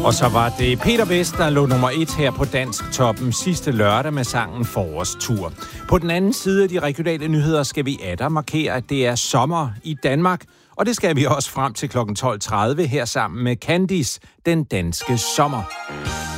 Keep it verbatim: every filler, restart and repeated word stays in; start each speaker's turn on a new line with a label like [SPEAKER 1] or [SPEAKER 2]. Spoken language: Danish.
[SPEAKER 1] Og så var det Peter Vest, der lå nummer et her på Dansk Toppen sidste lørdag med sangen Forårstur. På den anden side af de regionale nyheder skal vi atter markere, at det er sommer i Danmark. Og det skal vi også frem til klokken tolv tredive her sammen med Candice, den danske sommer.